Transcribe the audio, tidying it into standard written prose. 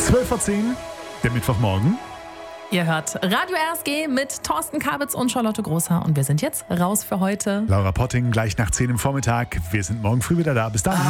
12:10, der Mittwochmorgen. Ihr hört Radio RSG mit Thorsten Kabitz und Charlotte Großer. Und wir sind jetzt raus für heute. Laura Potting gleich nach 10 im Vormittag. Wir sind morgen früh wieder da. Bis dann.